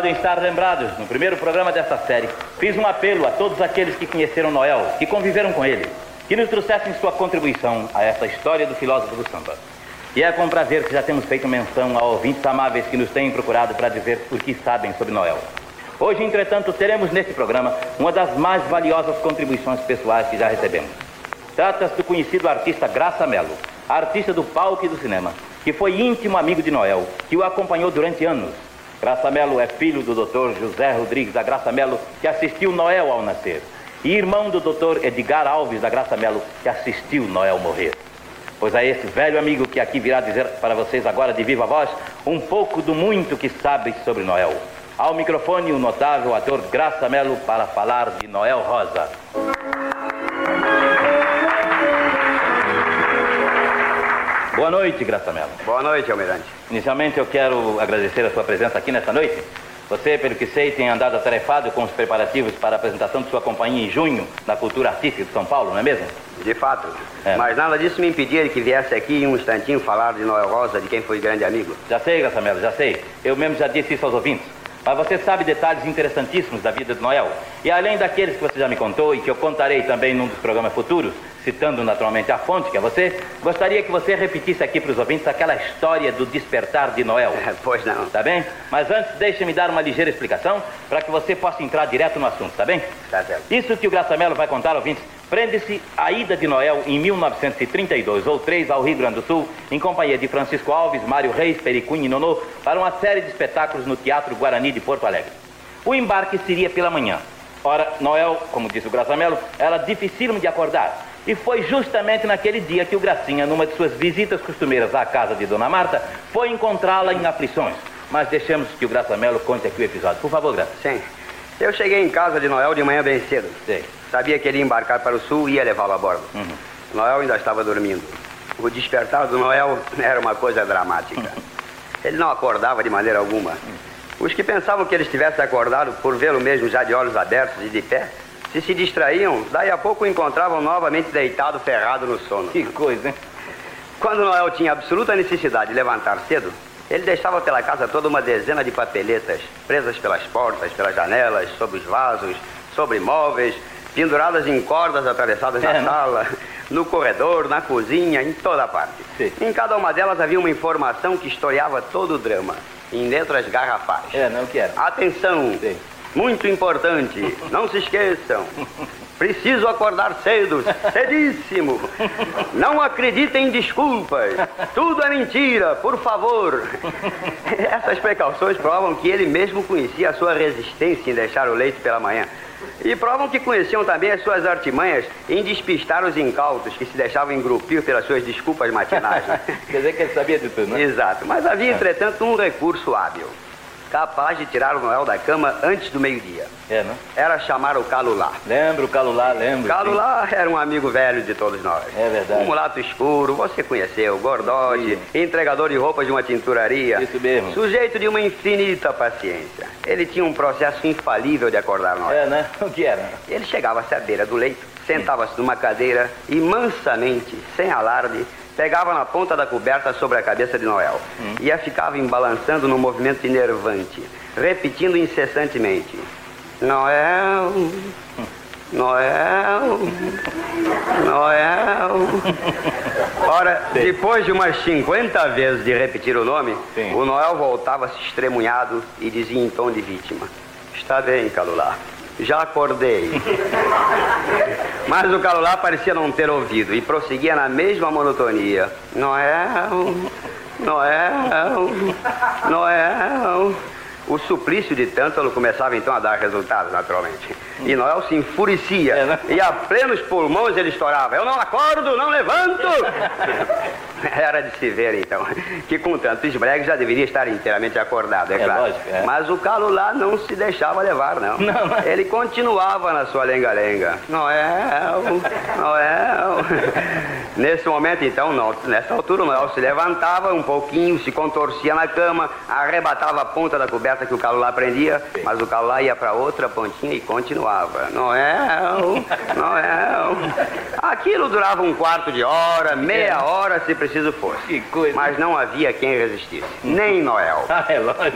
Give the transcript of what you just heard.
podem estar lembrados, no primeiro programa desta série, fiz um apelo a todos aqueles que conheceram Noel, que conviveram com ele, que nos trouxessem sua contribuição a esta história do filósofo do samba. E é com prazer que já temos feito menção a ouvintes amáveis que nos têm procurado para dizer o que sabem sobre Noel. Hoje, entretanto, teremos neste programa uma das mais valiosas contribuições pessoais que já recebemos. Trata-se do conhecido artista Graça Mello, artista do palco e do cinema, que foi íntimo amigo de Noel, que o acompanhou durante anos. Graça Mello é filho do Dr. José Rodrigues da Graça Mello, que assistiu Noel ao nascer, e irmão do Dr. Edgar Alves da Graça Mello, que assistiu Noel morrer. Pois é esse velho amigo que aqui virá dizer para vocês agora de viva voz um pouco do muito que sabe sobre Noel. Ao microfone o notável ator Graça Mello para falar de Noel Rosa. Boa noite, Graça Mello. Boa noite, Almirante. Inicialmente eu quero agradecer a sua presença aqui nesta noite. Você, pelo que sei, tem andado atarefado com os preparativos para a apresentação de sua companhia em junho na Cultura Artística de São Paulo, não é mesmo? De fato. Mas nada disso me impedia de que viesse aqui em um instantinho falar de Noel Rosa, de quem foi grande amigo. Já sei, Graça Mello, já sei. Eu mesmo já disse isso aos ouvintes. Mas você sabe detalhes interessantíssimos da vida de Noel. E além daqueles que você já me contou e que eu contarei também num dos programas futuros, citando naturalmente a fonte, que é você, gostaria que você repetisse aqui para os ouvintes aquela história do despertar de Noel. Pois não. Tá bem? Mas antes, deixe-me dar uma ligeira explicação para que você possa entrar direto no assunto, tá bem? Tá certo. Isso que o Graça Mello vai contar, ouvintes, prende-se à ida de Noel em 1932 ou 3 ao Rio Grande do Sul, em companhia de Francisco Alves, Mário Reis, Pericunha e Nonô, para uma série de espetáculos no Teatro Guarani de Porto Alegre. O embarque seria pela manhã. Ora, Noel, como disse o Graça Mello, era dificílimo de acordar. E foi justamente naquele dia que o Gracinha, numa de suas visitas costumeiras à casa de Dona Marta, foi encontrá-la em aflições. Mas deixemos que o Graça Mello conte aqui o episódio. Por favor, Graça. Sim. Eu cheguei em casa de Noel de manhã bem cedo. Sim. Sabia que ele ia embarcar para o sul e ia levá-lo a bordo. Noel ainda estava dormindo. O despertar do Noel era uma coisa dramática. Ele não acordava de maneira alguma. Os que pensavam que ele estivesse acordado por vê-lo mesmo já de olhos abertos e de pé, se distraíam, daí a pouco o encontravam novamente deitado, ferrado no sono. Que coisa, hein? Quando Noel tinha absoluta necessidade de levantar cedo, ele deixava pela casa toda uma dezena de papeletas, presas pelas portas, pelas janelas, sobre os vasos, sobre móveis, penduradas em cordas atravessadas na sala, no corredor, na cozinha, em toda parte. Sim. Em cada uma delas havia uma informação que historiava todo o drama, em letras garrafais. Não quero. Atenção! Sim. Muito importante, não se esqueçam. Preciso acordar cedo, cedíssimo. Não acreditem em desculpas. Tudo é mentira, por favor. Essas precauções provam que ele mesmo conhecia a sua resistência em deixar o leite pela manhã. E provam que conheciam também as suas artimanhas em despistar os incautos que se deixavam engrupir pelas suas desculpas matinais. Quer dizer que ele sabia de tudo, né? Exato, mas havia, entretanto, um recurso hábil, capaz de tirar o Noel da cama antes do meio-dia. Não? Era chamar o Calulá. Lembro, o Calulá, lembro. Calulá era um amigo velho de todos nós. É verdade. Um mulato escuro, você conheceu, gordote, entregador de roupas de uma tinturaria. Isso mesmo. Sujeito de uma infinita paciência. Ele tinha um processo infalível de acordar Noel. Né? O que era? Ele chegava-se à beira do leito, sentava-se numa cadeira e mansamente, sem alarde, pegava na ponta da coberta sobre a cabeça de Noel e a ficava embalançando num movimento enervante, repetindo incessantemente: Noel, Noel, Noel. Ora, depois de umas 50 vezes de repetir o nome, o Noel voltava-se estremunhado e dizia em tom de vítima: Está bem, Calulá, já acordei. Mas o Calulá parecia não ter ouvido e prosseguia na mesma monotonia: Noel, Noel, Noel. O suplício de Tântalo começava então a dar resultados, naturalmente. E Noel se enfurecia. E a plenos pulmões ele estourava: Eu não acordo, não levanto! Era de se ver, então, que com tanto esbregue já deveria estar inteiramente acordado, é claro. Lógico, Mas o Calulá não se deixava levar, não. Ele continuava na sua lenga-lenga: Noel, Noel. Nesse momento, então, nessa altura, o Noel se levantava um pouquinho, se contorcia na cama, arrebatava a ponta da coberta que o Calulá prendia, mas o Calulá ia para outra pontinha e continuava: Noel, Noel. Aquilo durava um quarto de hora, meia hora, se preciso fosse. Que coisa. Mas não havia quem resistisse, nem Noel. É lógico.